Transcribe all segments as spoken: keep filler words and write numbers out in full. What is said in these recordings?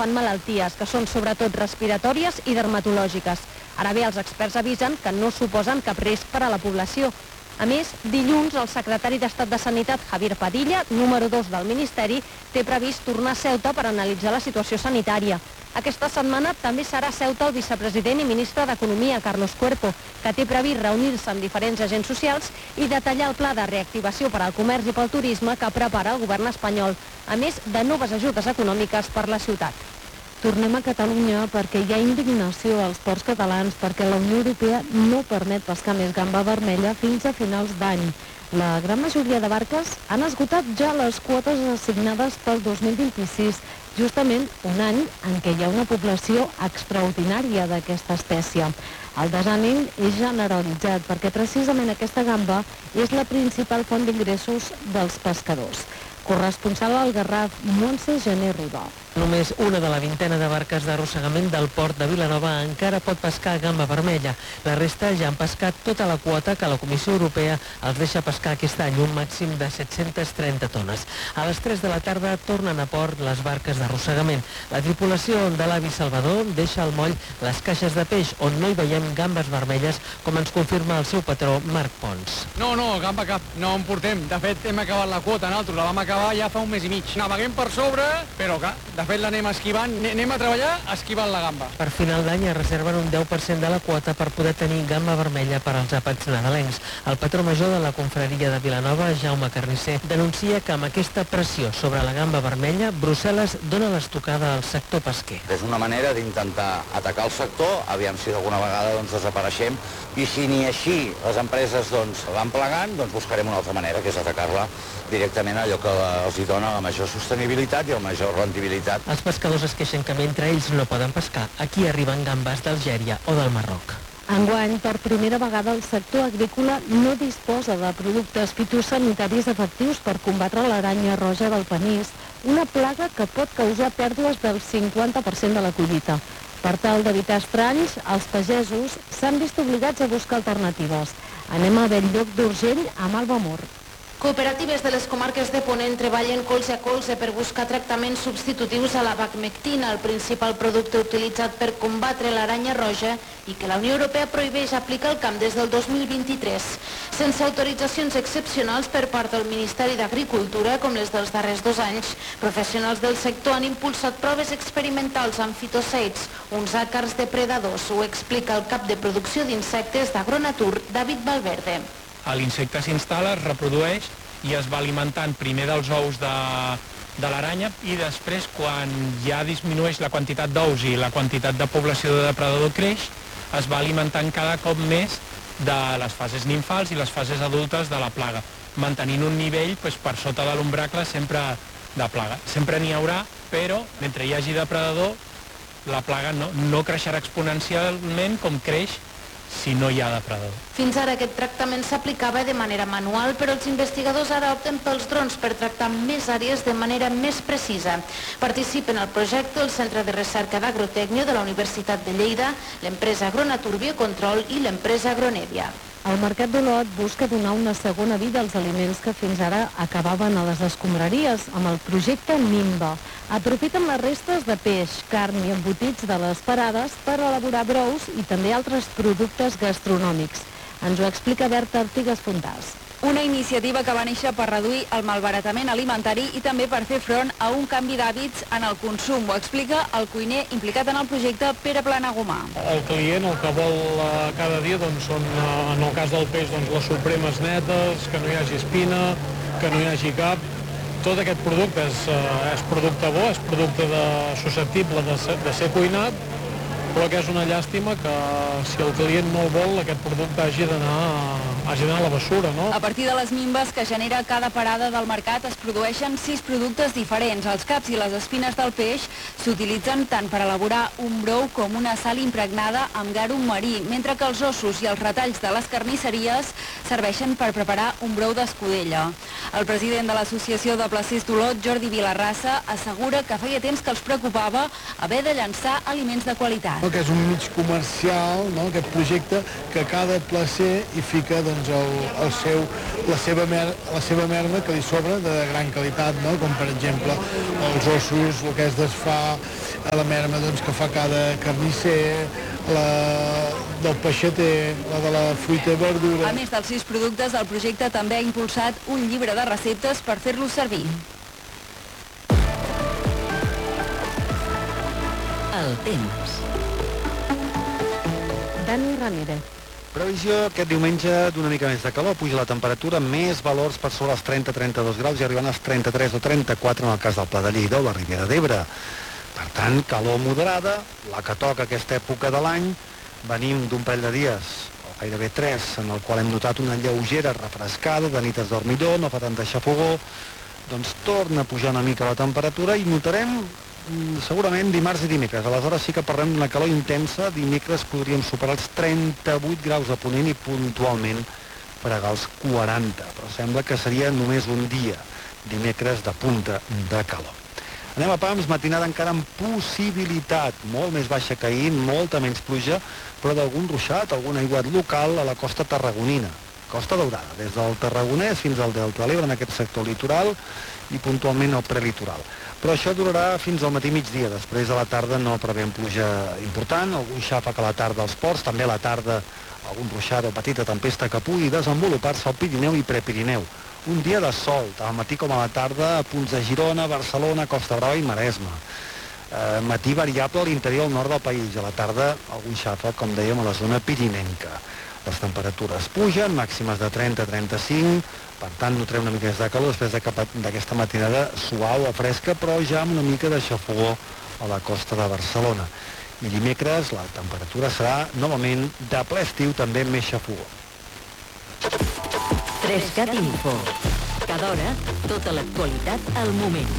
agafant malalties, que són sobretot respiratòries i dermatològiques. Ara bé, els experts avisen que no suposen cap risc per a la població. A més, dilluns el secretari d'Estat de Sanitat, Javier Padilla, número dos del Ministeri, té previst tornar a Ceuta per analitzar la situació sanitària. Aquesta setmana també serà a Ceuta el vicepresident i ministre d'Economia, Carlos Cuerpo, que té previst reunir-se amb diferents agents socials i detallar el pla de reactivació per al comerç i pel turisme que prepara el govern espanyol, a més de noves ajudes econòmiques per la ciutat. Tornem a Catalunya perquè hi ha indignació als ports catalans perquè la Unió Europea no permet pescar més gamba vermella fins a finals d'any. La gran majoria de barques han esgotat ja les quotes assignades pel dos mil vint-i-sis, justament un any en què hi ha una població extraordinària d'aquesta espècie. El desànim és generalitzat perquè precisament aquesta gamba és la principal font d'ingressos dels pescadors. Corresponsal al Garraf, Montse Gené Rodó. Només una de la vintena de barques d'arrossegament del port de Vilanova encara pot pescar gamba vermella. La resta ja han pescat tota la quota que la Comissió Europea els deixa pescar aquest any, un màxim de set-centes trenta tones. A les tres de la tarda tornen a port les barques d'arrossegament. La tripulació de l'Avi Salvador deixa al moll les caixes de peix, on no hi veiem gambes vermelles, com ens confirma el seu patró, Marc Pons. No, no, gamba cap, no en portem. De fet, hem acabat la quota, nosaltres la vam acabar ja fa un mes i mig. Naveguem per sobre, però clar, de fet l'anem esquivant, anem a treballar esquivant la gamba. Per final d'any es reserven un deu per cent de la quota per poder tenir gamba vermella per als àpats nadalencs. El patró major de la confraria de Vilanova, Jaume Carnisser, denuncia que amb aquesta pressió sobre la gamba vermella, Brussel·les dona l'estocada al sector pesquer. És una manera d'intentar atacar el sector, aviam si d'alguna vegada doncs, desapareixem, i si ni així les empreses doncs, van plegant, doncs buscarem una altra manera, que és atacar-la directament a allò que els hi dona la major sostenibilitat i la major rendibilitat. Els pescadors es queixen que mentre ells no poden pescar, aquí arriben gambes d'Algèria o del Marroc. Enguany, per primera vegada, el sector agrícola no disposa de productes fitosanitaris efectius per combatre l'aranya roja del panís, una plaga que pot causar pèrdues del cinquanta per cent de la collita. Per tal d'evitar estralls, els pagesos s'han vist obligats a buscar alternatives. Anem a Bell-lloc d'Urgell amb Alba Mur. Cooperatives de les comarques de Ponent treballen colze a colze per buscar tractaments substitutius a la bacmectina, el principal producte utilitzat per combatre l'aranya roja i que la Unió Europea prohibeix aplicar al camp des del dos mil vint-i-tres. Sense autoritzacions excepcionals per part del Ministeri d'Agricultura, com les dels darrers dos anys, professionals del sector han impulsat proves experimentals amb fitosaids, uns àcars depredadors. Ho explica el cap de producció d'insectes d'Agronatur, David Valverde. L'insecte s'instal·la, es reprodueix i es va alimentant primer dels ous de, de l'aranya i després, quan ja disminueix la quantitat d'ous i la quantitat de població de depredador creix, es va alimentant cada cop més de les fases nimfals i les fases adultes de la plaga, mantenint un nivell doncs, per sota de l'ombracle sempre de plaga. Sempre n'hi haurà, però mentre hi hagi depredador, la plaga no, no creixerà exponencialment com creix si no hi ha depredador. Fins ara aquest tractament s'aplicava de manera manual, però els investigadors ara opten pels drons per tractar més àrees de manera més precisa. Participen al projecte el Centre de Recerca d'Agrotècnia de la Universitat de Lleida, l'empresa Agronatur Biocontrol i l'empresa Agronedia. El Mercat d'Olot busca donar una segona vida als aliments que fins ara acabaven a les escombraries amb el projecte Nimba. Aprofiten les restes de peix, carn i embotits de les parades per elaborar brous i també altres productes gastronòmics. Ens ho explica Berta Artigas Fontàs. Una iniciativa que va néixer per reduir el malbaratament alimentari i també per fer front a un canvi d'hàbits en el consum. Ho explica el cuiner implicat en el projecte, Pere Planagumà. El client el que vol uh, cada dia doncs, són, uh, en el cas del peix, doncs, les supremes netes, que no hi hagi espina, que no hi hagi cap. Tot aquest producte és, uh, és producte bo, és producte de, susceptible de ser, de ser cuinat, però que és una llàstima que si el client no el vol, aquest producte hagi d'anar hagi d'anar a la bessura, no? A partir de les minves que genera cada parada del mercat es produeixen sis productes diferents. Els caps i les espines del peix s'utilitzen tant per elaborar un brou com una sal impregnada amb garum marí, mentre que els ossos i els retalls de les carnisseries serveixen per preparar un brou d'escudella. El president de l'Associació de Placers d'Olot, Jordi Vilarrassa, assegura que feia temps que els preocupava haver de llançar aliments de qualitat. Que és un mig comercial, no? Aquest projecte, que cada placer hi fica doncs, el, el seu, la, seva mer, la seva merda que li sobra de gran qualitat, no? Com per exemple els ossos, el que es desfà, la merma doncs, que fa cada carnisser, la del peixater, la de la fruita i verdura. A més dels sis productes, el projecte també ha impulsat un llibre de receptes per fer-los servir. El temps. Dani Ramírez. Previsió aquest diumenge d'una mica més de calor, puja la temperatura, més valors per sobre els trenta a trenta-dos graus i arribant als trenta-tres o trenta-quatre en el cas del Pla de Lleida o la Ribera d'Ebre. Per tant, calor moderada, la que toca aquesta època de l'any. Venim d'un parell de dies, o gairebé tres, en el qual hem notat una lleugera refrescada, de nit es dorm millor, no fa tanta xafogor, doncs torna a pujar una mica la temperatura i notarem segurament dimarts i dimecres. Aleshores sí que parlem d'una calor intensa. Dimecres podríem superar els trenta-vuit graus a Ponent i puntualment fregar els quaranta, però sembla que seria només un dia, dimecres, de punta de calor. Anem a Pams, matinada encara amb possibilitat, molt més baixa que ahir, molta menys pluja, però d'algun ruixat, algun aiguat local a la costa tarragonina, Costa Daurada, des del Tarragonès fins al Delta de l'Ebre, en aquest sector litoral i puntualment al prelitoral. Però això durarà fins al matí migdia. Després a la tarda no prevem pluja important, algun xàfec a la tarda als ports, també a la tarda algun ruixat o petita tempesta que pugui desenvolupar-se al Pirineu i Prepirineu. Un dia de sol, tant al matí com a la tarda, a punts de Girona, Barcelona, Costa Brava i Maresme. Eh, matí variable a l'interior al nord del país, a la tarda algun xàfec, com dèiem, a la zona pirinenca. Les temperatures pugen, màximes de trenta a trenta-cinc, per tant notarem una mica més de calor després d'aquesta matinada suau o fresca, però ja amb una mica de xafogor a la costa de Barcelona. I dimecres la temperatura serà novament de ple estiu, també amb més xafogor. Frescat Info. Cada hora, tota l'actualitat al moment.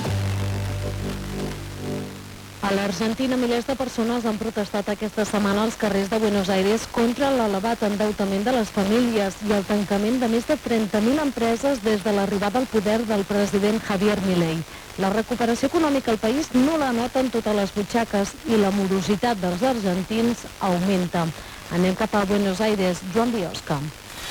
A l'Argentina, milers de persones han protestat aquesta setmana als carrers de Buenos Aires contra l'elevat endeutament de les famílies i el tancament de més de trenta mil empreses des de l'arribada al poder del president Javier Milei. La recuperació econòmica al país no la noten totes les butxaques i la morositat dels argentins augmenta. Anem cap a Buenos Aires. Joan Biosca.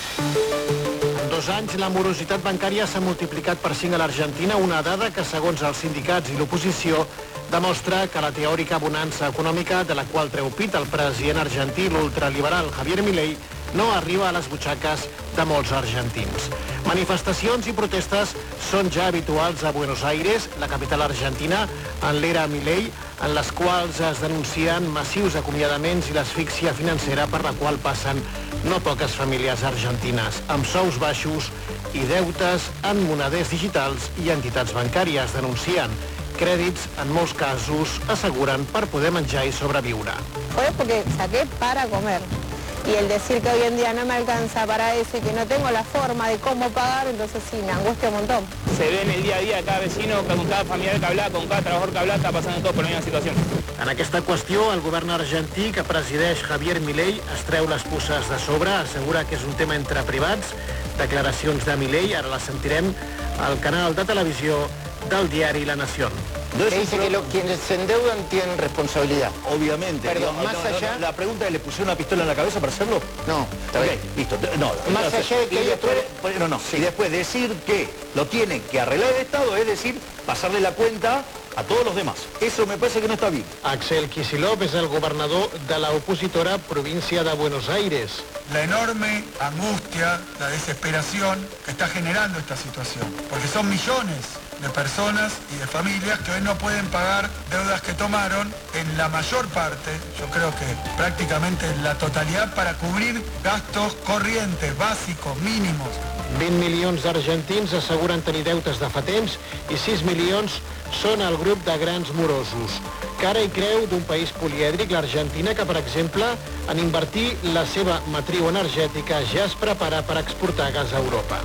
En dos anys, la morositat bancària s'ha multiplicat per cinc a l'Argentina, una dada que, segons els sindicats i l'oposició, demostra que la teòrica bonança econòmica de la qual treu pit el president argentí, l'ultraliberal Javier Milei, no arriba a les butxaques de molts argentins. Manifestacions i protestes són ja habituals a Buenos Aires, la capital argentina, en l'era Milei, en les quals es denuncien massius acomiadaments i l'asfíxia financera per la qual passen no poques famílies argentines, amb sous baixos i deutes en moneders digitals i entitats bancàries, denuncien. Crèdits, en molts casos, asseguren per poder menjar i sobreviure. Fue porque saqué para comer. Y el decir que hoy en día no me alcanza para eso y que no tengo la forma de cómo pagar, entonces sí, me angustia un montón. Se ve en el día a día, cada vecino, con cada familiar que habla, con cada trabajador que habla, está pasando todo por la misma situación. En aquesta qüestió, el govern argentí, que presideix Javier Milei, es treu les puces de sobre, assegura que és un tema entre privats. Declaracions de Milei, ara les sentirem al canal de televisió del diari La Nación. No que dice que lo, quienes se endeudan tienen responsabilidad. Obviamente. Perdón, no, más no, allá... No, la pregunta es, ¿le pusieron una pistola en la cabeza para hacerlo? No, está okay, bien. Listo. No, más no, allá de que y hay después, otro... No, no. Sí. Y después decir que lo tiene que arreglar el Estado, es decir, pasarle la cuenta a todos los demás. Eso me parece que no está bien. Axel Kicillof és el governador de la opositora província de Buenos Aires. La enorme angustia, la desesperación que está generando esta situación, porque son millones de personas y de familias que hoy no pueden pagar deudas que tomaron en la mayor parte, yo creo que prácticamente en la totalidad, para cubrir gastos corrientes, básicos, mínimos. vint milions d'argentins asseguren tenir deutes de fa temps i sis milions són el grup de grans morosos. Cara i creu d'un país polièdric, l'Argentina, que, per exemple, en invertir la seva matriu energètica ja es prepara per exportar gas a Europa.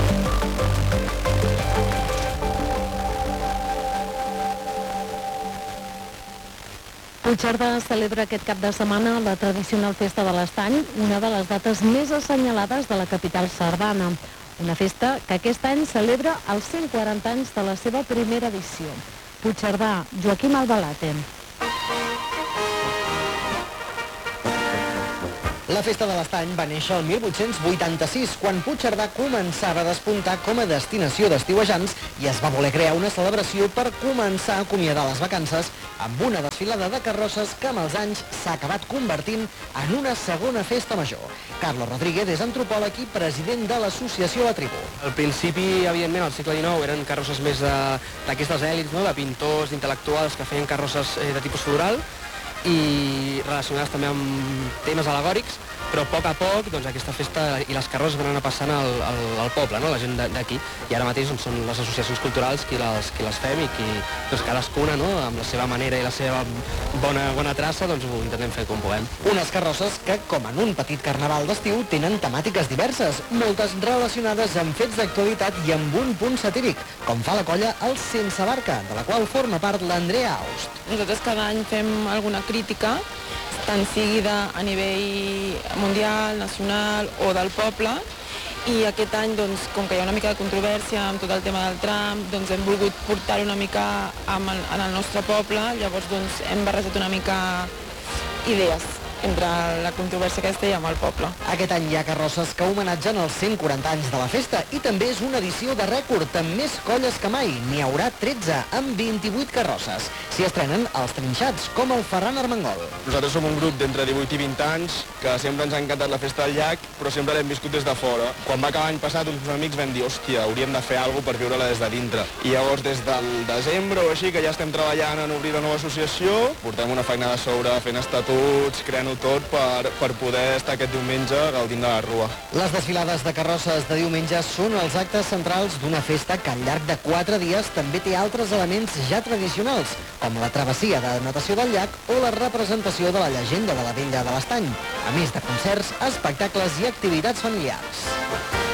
Puigcerdà celebra aquest cap de setmana la tradicional Festa de l'Estany, una de les dates més assenyalades de la capital sardana. Una festa que aquest any celebra els cent quaranta anys de la seva primera edició. Puigcerdà, Joaquim Albalate. La Festa de l'Estany va néixer el mil vuit-cents vuitanta-sis, quan Puigcerdà començava a despuntar com a destinació d'estiuejants i es va voler crear una celebració per començar a acomiadar les vacances amb una desfilada de carrosses que amb els anys s'ha acabat convertint en una segona festa major. Carlos Rodríguez és antropòleg i president de l'associació La Tribu. Al principi, evidentment, al segle dinou eren carrosses més d'aquestes èlits, no? De pintors, d'intel·lectuals que feien carrosses eh, de tipus floral i relacionades també amb temes al·legòrics, però a poc a poc doncs, aquesta festa i les carrosses van anar passant al, al, al poble, no? La gent d'aquí, i ara mateix doncs, són les associacions culturals qui les, qui les fem i qui doncs, cadascuna, no? Amb la seva manera i la seva bona, bona traça doncs, ho intentem fer com puguem. Unes carrosses que, com en un petit carnaval d'estiu, tenen temàtiques diverses, moltes relacionades amb fets d'actualitat i amb un punt satíric, com fa la colla El Sense Barca, de la qual forma part l'Andrea Aust. Nosaltres cada any fem alguna crítica, tant sigui de, a nivell mundial, nacional o del poble, i aquest any, doncs, com que hi ha una mica de controvèrsia amb tot el tema del Trump, doncs hem volgut portar-ho una mica amb el, en el nostre poble, llavors doncs, hem barrejat una mica idees entre la controvèrsia aquesta i amb el poble. Aquest any hi ha carrosses que homenatgen els cent quaranta anys de la festa i també és una edició de rècord amb més colles que mai. N'hi haurà tretze, amb vint-i-vuit carrosses. S'hi estrenen els trinxats, com el Ferran Armengol. Nosaltres som un grup d'entre divuit i vint anys que sempre ens ha encantat la festa del llac, però sempre l'hem viscut des de fora. Quan va acabar l'any passat, uns meus amics vam dir, hòstia, hauríem de fer alguna cosa per viure-la des de dintre. I llavors, des del desembre o així, que ja estem treballant en obrir la nova associació, portem una feinada a sobre, fent estatuts, creant-ho tot per, per poder estar aquest diumenge gaudint de la rua. Les desfilades de carrosses de diumenge són els actes centrals d'una festa que al llarg de quatre dies també té altres elements ja tradicionals, com la travessia de natació del llac o la representació de la llegenda de la Vella de l'Estany, a més de concerts, espectacles i activitats familiars.